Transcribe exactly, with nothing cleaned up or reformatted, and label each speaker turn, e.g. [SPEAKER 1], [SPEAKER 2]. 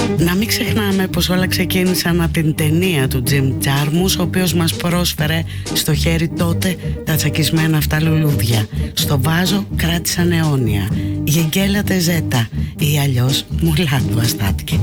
[SPEAKER 1] Να μην ξεχνάμε πως όλα ξεκίνησαν από την ταινία του Jim Jarmusch, ο οποίος μας πρόσφερε στο χέρι τότε τα τσακισμένα αυτά λουλούδια. Στο βάζο κράτησαν αιώνια. Γεγγέλα τεζέτα ή αλλιώς μουλάτου αστάτηκε.